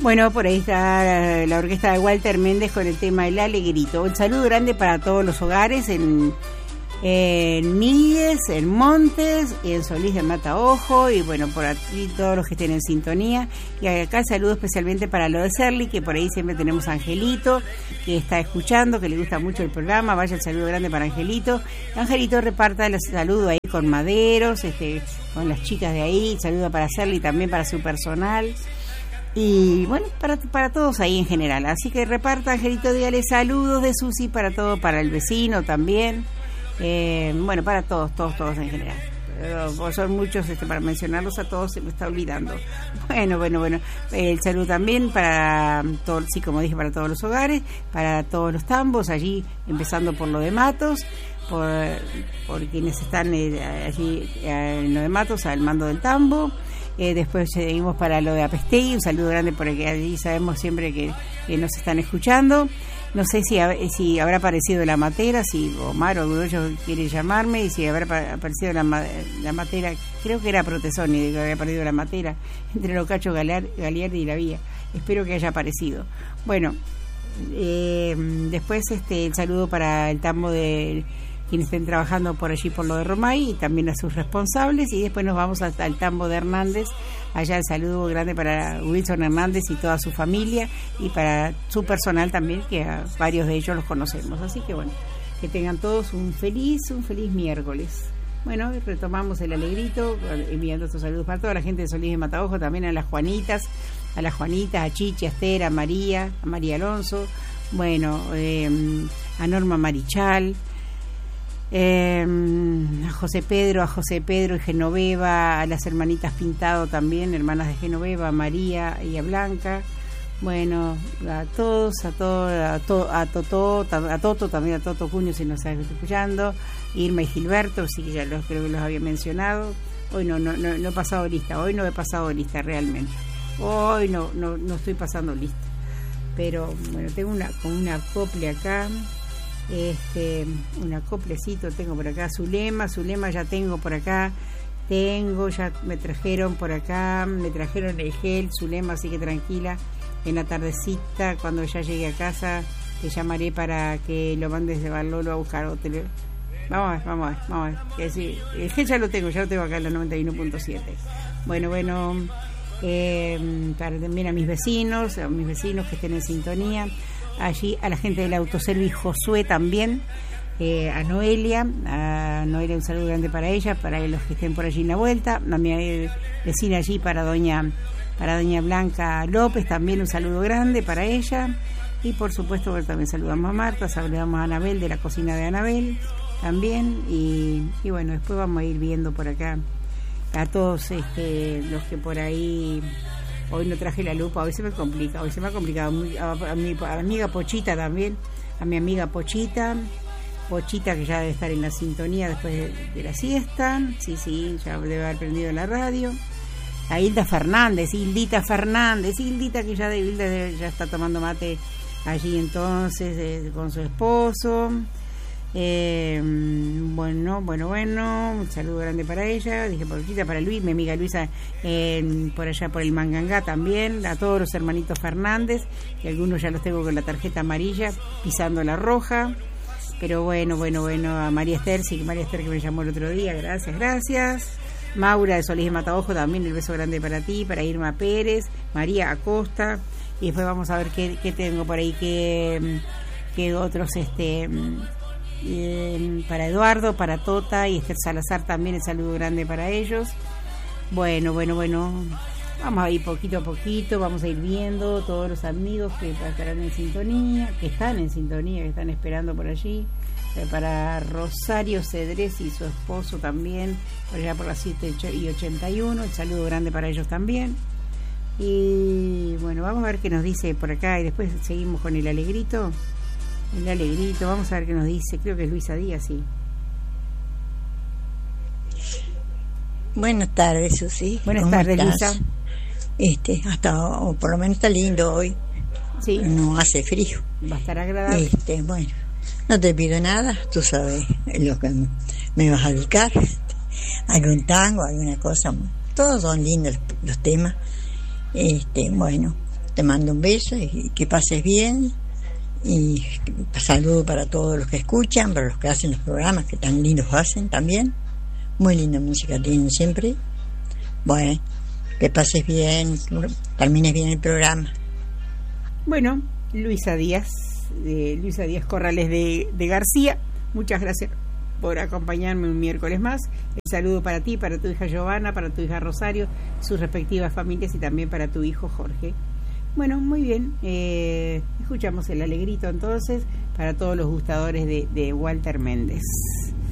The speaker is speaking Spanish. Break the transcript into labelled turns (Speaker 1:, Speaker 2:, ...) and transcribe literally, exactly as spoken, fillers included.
Speaker 1: Bueno, por ahí está la orquesta de Walter Méndez con el tema El Alegrito. Un saludo grande para todos los hogares en, en Míguez, en Montes y en Solís de Mataojo, y bueno, por aquí todos los que estén en sintonía. Y acá el saludo especialmente para lo de Serli, que por ahí siempre tenemos a Angelito, que está escuchando, que le gusta mucho el programa. Vaya el saludo grande para Angelito. Angelito reparta los saludos ahí con Maderos, este, con las chicas de ahí. Saludo para Serli, también para su personal. Y bueno, para, para todos ahí en general. Así que reparta, Angelito, dígale saludos de Susi para todo, para el vecino también. Eh, bueno, para todos, todos, todos en general. Pero son muchos, este, para mencionarlos a todos se me está olvidando. Bueno, bueno, bueno. El saludo también para todos, sí, como dije, para todos los hogares, para todos los tambos, allí empezando por lo de Matos, por, por quienes están eh, allí eh, en lo de Matos, al mando del tambo. Eh, después seguimos para lo de Apestey, un saludo grande porque allí sabemos siempre que, que nos están escuchando. No sé si, si habrá aparecido la matera, si Omar o Grollo quiere llamarme, y si habrá aparecido la, la matera, creo que era Protesoni, que había perdido la matera entre Locacho, Galiardi y la Vía. Espero que haya aparecido. Bueno, eh, después este el saludo para el tambo de quienes estén trabajando por allí por lo de Romay, y también a sus responsables, y después nos vamos hasta el tambo de Hernández. Allá el saludo grande para Wilson Hernández y toda su familia, y para su personal también, que a varios de ellos los conocemos. Así que bueno, que tengan todos un feliz, un feliz miércoles. Bueno, retomamos el alegrito, enviando estos saludos para toda la gente de Solís de Mataojo, también a las Juanitas, a las Juanitas, a Chichi, a Esther, a María, a María Alonso, bueno, eh, a Norma Marichal, Eh, a José Pedro, a José Pedro y Genoveva, a las hermanitas Pintado también, hermanas de Genoveva, a María y a Blanca, bueno, a todos, a todo, a, to, a Toto, a Toto también, a Toto Cuño si nos está escuchando, Irma y Gilberto, sí que ya los creo que los había mencionado. Hoy no, no, no, no he pasado lista, hoy no he pasado lista realmente, hoy no, no, no estoy pasando lista, pero bueno, tengo una, con una acople acá. Este, un acoplecito tengo por acá, Zulema, Zulema ya tengo por acá, tengo, ya me trajeron por acá, me trajeron el gel, Zulema, así que tranquila, en la tardecita, cuando ya llegue a casa, te llamaré para que lo mandes de Barlolo a buscar, o te lo... vamos a ver, vamos a ver, vamos a ver, que sí, el gel ya lo tengo, ya lo tengo acá en la noventa y uno punto siete. Bueno, bueno, eh, para también a mis vecinos, a mis vecinos que estén en sintonía, allí a la gente del autoservice Josué también, eh, a Noelia, a Noelia un saludo grande para ella, para los que estén por allí en la vuelta, a mi vecina allí, para doña para doña Blanca López también un saludo grande para ella, y por supuesto también saludamos a Marta, saludamos a Anabel de la cocina de Anabel también, y, y bueno, después vamos a ir viendo por acá a todos este, los que por ahí. Hoy no traje la lupa, hoy se me complica, hoy se me ha complicado. A, a, mi, a mi amiga Pochita también, a mi amiga Pochita, Pochita que ya debe estar en la sintonía después de, de la siesta, sí, sí, ya debe haber prendido la radio. A Hilda Fernández, Hildita Fernández, Hildita que ya, de, Hilda ya está tomando mate allí entonces eh, con su esposo. Eh, bueno, bueno, bueno, un saludo grande para ella, dije Pochita, para Luis, mi amiga Luisa, eh, por allá por el Mangangá también, a todos los hermanitos Fernández, que algunos ya los tengo con la tarjeta amarilla, pisando la roja, pero bueno, bueno, bueno, a María Esther, sí, María Esther que me llamó el otro día, gracias, gracias. Maura de Solís de Mataojo también, el beso grande para ti, para Irma Pérez, María Acosta, y después vamos a ver qué, qué tengo por ahí, qué, qué otros, este... Eh, para Eduardo, para Tota y Esther Salazar también el saludo grande para ellos. Bueno, bueno, bueno, vamos a ir poquito a poquito, vamos a ir viendo todos los amigos que estarán en sintonía, que están en sintonía, que están esperando por allí. Eh, para Rosario Cedrés y su esposo también, por allá por las siete y ochenta y uno, el saludo grande para ellos también. Y bueno, vamos a ver qué nos dice por acá y después seguimos con el alegrito. El alegrito, vamos a ver qué nos dice, creo que es Luisa Díaz, sí.
Speaker 2: Buenas tardes, Susi.
Speaker 1: Buenas tardes,
Speaker 2: estás?
Speaker 1: Luisa.
Speaker 2: Este, hasta, o por lo menos está lindo hoy.
Speaker 1: Sí.
Speaker 2: No hace frío.
Speaker 1: Va a estar agradable.
Speaker 2: Este, bueno, no te pido nada, tú sabes lo que me vas a dedicar. Algún tango, alguna cosa. Todos son lindos los, los temas. Este, bueno, te mando un beso y que pases bien. Y saludo para todos los que escuchan, para los que hacen los programas, que tan lindos hacen también. Muy linda música tienen siempre. Bueno, que pases bien, termines bien el programa.
Speaker 1: Bueno, Luisa Díaz, de Luisa Díaz Corrales de, de García, muchas gracias por acompañarme un miércoles más. El saludo para ti, para tu hija Giovanna, para tu hija Rosario, sus respectivas familias y también para tu hijo Jorge. Bueno, muy bien, eh, escuchamos el Alegrito entonces para todos los gustadores de, de Walter Méndez.